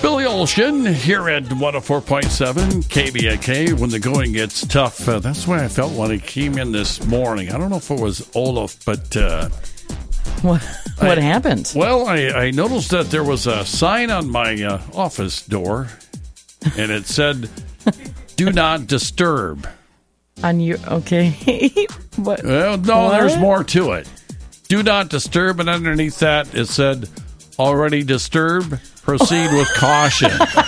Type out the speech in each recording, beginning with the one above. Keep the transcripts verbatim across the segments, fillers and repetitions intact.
Billy Olshan here at one oh four point seven K B A K. When the going gets tough, uh, that's the way I felt when I came in this morning. I don't know if it was Olaf, but... Uh, what what I, happened? Well, I, I noticed that there was a sign on my uh, office door, and it said, do not disturb. On you, okay. What? Well, no, what? There's more to it. Do not disturb, and underneath that, it said, already disturbed, proceed with caution.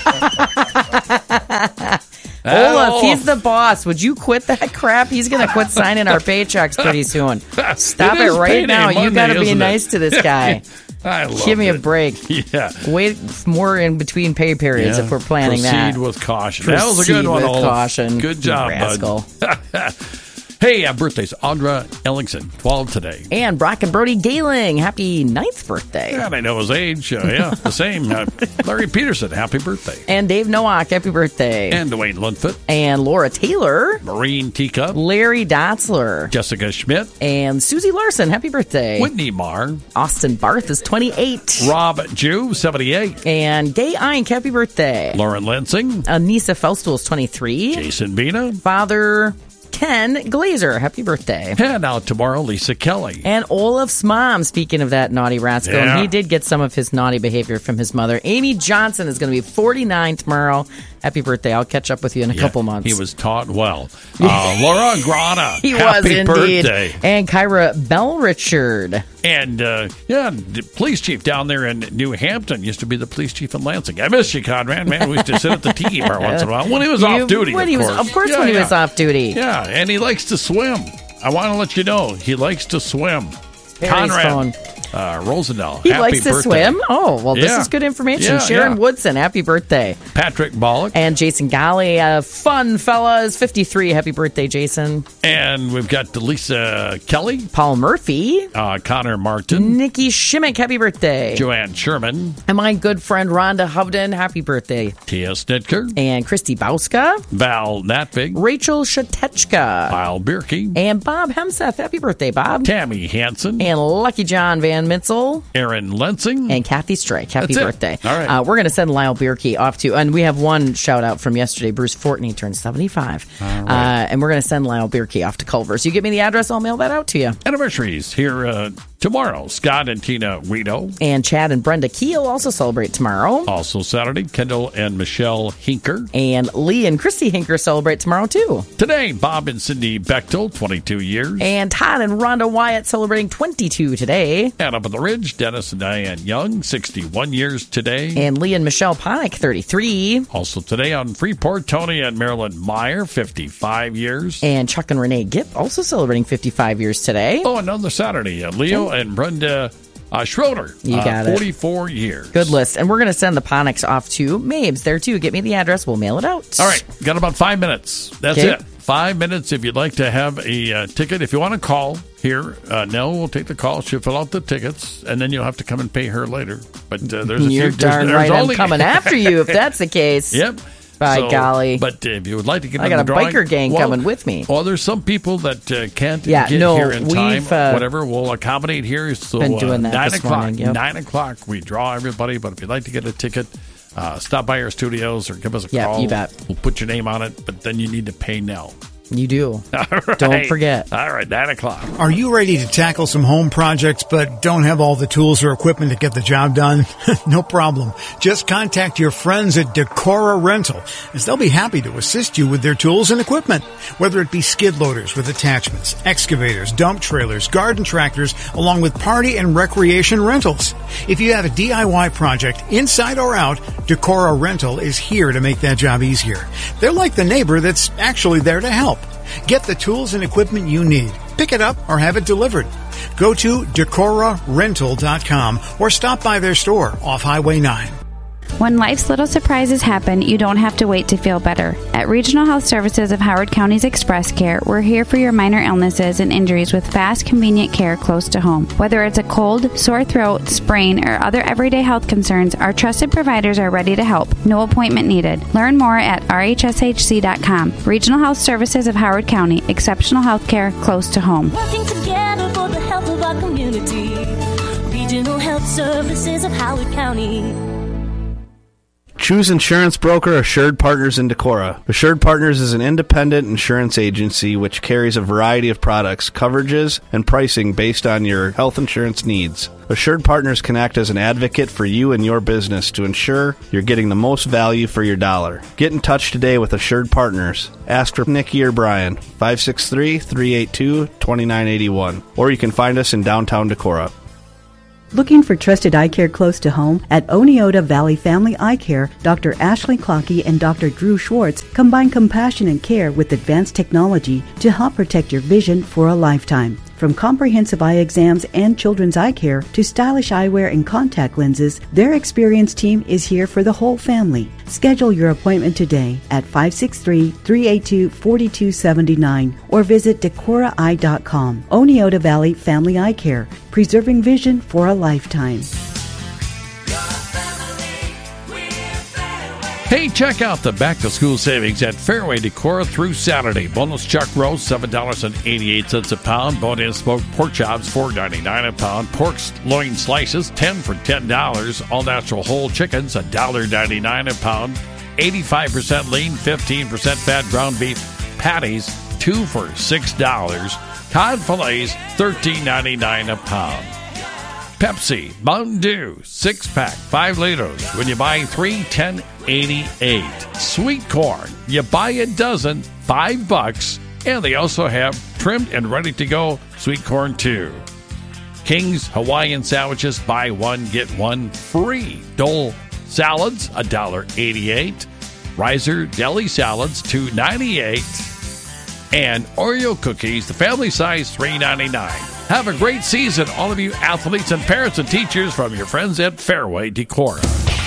Olaf, he's the boss. Would you quit that crap? He's going to quit signing our paychecks pretty soon. Stop it, it right now. Monday, you got to be nice it? to this guy. I love Give me it. a break. Yeah. Wait more in between pay periods yeah. if we're planning Proceed that. Proceed with caution. Proceed that was a good one, with Olaf. Caution. Good job, rascal. bud. Hey, uh, birthdays. Audra Ellingson, twelve today. And Brock and Brody Galing, happy ninth birthday. Yeah, I know his age. Uh, yeah, the same. Uh, Larry Peterson, happy birthday. And Dave Nowak, happy birthday. And Dwayne Lundfoot. And Laura Taylor. Marine Teacup. Larry Dotzler. Jessica Schmidt. And Susie Larson, happy birthday. Whitney Marr. Austin Barth is twenty-eight. Rob Jew, seventy-eight. And Gay Eink, happy birthday. Lauren Lansing. Anissa Felstuhl is twenty-three. Jason Bina. Father Ken Glazer, happy birthday. And out tomorrow, Lisa Kelly. And Olaf's mom, speaking of that naughty rascal, yeah. and he did get some of his naughty behavior from his mother. Amy Johnson is going to be forty-nine tomorrow. Happy birthday. I'll catch up with you in a yeah, couple months. He was taught well. Uh, Laura Grana, he happy was indeed. birthday. And Kyra Bell Richard. And, uh, yeah, the police chief down there in New Hampton used to be the police chief in Lansing. I miss you, Conrad, man. We used to sit at the tiki bar once in a while. When he was you, off duty, when of he course. Was, of course yeah, when he yeah. was off duty. Yeah, and he likes to swim. I want to let you know, he likes to swim. Harry's Conrad phone. Uh, Rosendale, He happy likes to birthday. swim? Oh, well, this Yeah. is good information. Yeah, Sharon yeah. Woodson, happy birthday. Patrick Bollock. And Jason Golly, a fun fella, is fifty-three. Happy birthday, Jason. And we've got Delisa Kelly. Paul Murphy. Uh, Connor Martin. Nikki Shimmick, happy birthday. Joanne Sherman. And my good friend Rhonda Hovden, happy birthday. Tia Snitker. And Christy Bauska. Val Natvig. Rachel Shatechka. Kyle Bierke. And Bob Hemseth, happy birthday, Bob. Tammy Hansen. And Lucky John Van Mitzel. Aaron Lensing. And Kathy Strike, happy That's birthday. It. All right. Uh, we're going to send Lyle Bierke off to, and we have one shout out from yesterday. Bruce Fortney turned seventy-five. All right. Uh, and we're going to send Lyle Bierke off to Culver's. You give me the address, I'll mail that out to you. Anniversaries here uh, tomorrow. Scott and Tina Guido. And Chad and Brenda Keel also celebrate tomorrow. Also Saturday, Kendall and Michelle Hinker. And Lee and Christy Hinker celebrate tomorrow, too. Today, Bob and Cindy Bechtel, twenty-two years. And Todd and Rhonda Wyatt celebrating twenty-two today. And up on the ridge, Dennis and Diane Young, sixty-one years today. And Lee and Michelle Ponick, thirty-three. Also today on Freeport, Tony and Marilyn Meyer, fifty-five years. And Chuck and Renee Gipp also celebrating fifty-five years today. Oh, another Saturday, uh, Leo and Brenda uh, Schroeder, you got uh, it. forty-four years. Good list. And we're going to send the Ponics off to Mabes there, too. Get me the address. We'll mail it out. All right. Got about five minutes. That's Okay. it. Five minutes if you'd like to have a uh, ticket. If you want to call here, uh, Nell will take the call. She'll fill out the tickets, and then you'll have to come and pay her later. But uh, there's a You're few, there's, darn there's right. only... I'm coming after you if that's the case. Yep. By So, golly. But uh, if you would like to get I in got the a drawing, biker gang well, coming with me. Well, there's some people that uh, can't Yeah, get no, here in time. we've, uh, Whatever, we'll accommodate here. So been doing uh, that nine this o'clock. morning, yep. Nine o'clock, we draw everybody. But if you'd like to get a ticket, uh, stop by our studios or give us a Yeah, call. you bet. We'll put your name on it, but then you need to pay Nell. You do. All right. Don't forget. All right, nine o'clock. Are you ready to tackle some home projects but don't have all the tools or equipment to get the job done? No problem. Just contact your friends at Decora Rental, as they'll be happy to assist you with their tools and equipment. Whether it be skid loaders with attachments, excavators, dump trailers, garden tractors, along with party and recreation rentals. If you have a D I Y project, inside or out, Decora Rental is here to make that job easier. They're like the neighbor that's actually there to help. Get the tools and equipment you need. Pick it up or have it delivered. Go to decora rental dot com or stop by their store off Highway nine. When life's little surprises happen, you don't have to wait to feel better. At Regional Health Services of Howard County's Express Care, we're here for your minor illnesses and injuries with fast, convenient care close to home. Whether it's a cold, sore throat, sprain, or other everyday health concerns, our trusted providers are ready to help. No appointment needed. Learn more at r h s h c dot com. Regional Health Services of Howard County. Exceptional health care close to home. Working together for the health of our community. Regional Health Services of Howard County. Choose insurance broker Assured Partners in Decorah. Assured Partners is an independent insurance agency which carries a variety of products, coverages, and pricing based on your health insurance needs. Assured Partners can act as an advocate for you and your business to ensure you're getting the most value for your dollar. Get in touch today with Assured Partners. Ask for Nikki or Brian, five six three, three eight two, two nine eight one, or you can find us in downtown Decorah. Looking for trusted eye care close to home? At Oneota Valley Family Eye Care, Doctor Ashley Clockey and Doctor Drew Schwartz combine compassionate care with advanced technology to help protect your vision for a lifetime. From comprehensive eye exams and children's eye care to stylish eyewear and contact lenses, their experienced team is here for the whole family. Schedule your appointment today at five six three, three eight two, four two seven nine or visit decorah eye dot com. Oneota Valley Family Eye Care, preserving vision for a lifetime. Hey, check out the back-to-school savings at Fairway Decorah through Saturday. Bonus chuck roast, seven dollars and eighty-eight cents a pound. Bone-in smoked pork chops, four ninety-nine a pound. Pork loin slices, ten for ten dollars. All-natural whole chickens, one dollar ninety-nine a pound. eighty-five percent lean, fifteen percent fat ground beef patties, two for six dollars. Cod fillets, thirteen ninety-nine a pound. Pepsi, Mountain Dew, six-pack, five liters. When you buy three, ten eighty-eight. Sweet corn, you buy a dozen, five bucks. And they also have trimmed and ready to go sweet corn too. King's Hawaiian sandwiches, buy one, get one free. Dole salads, one dollar eighty-eight. Riser deli salads, two ninety-eight. And Oreo cookies, the family size, three ninety-nine. Have a great season, all of you athletes and parents and teachers, from your friends at Fairway Decorah.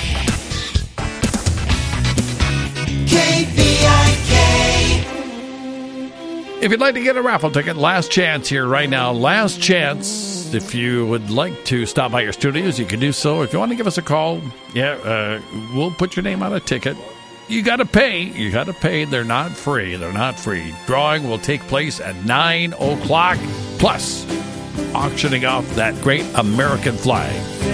K V I K. If you'd like to get a raffle ticket, last chance here right now. Last chance. If you would like to stop by your studios, you can do so. If you want to give us a call, yeah, uh, we'll put your name on a ticket. You got to pay. You got to pay. They're not free. They're not free. Drawing will take place at nine o'clock. Plus, auctioning off that great American flag.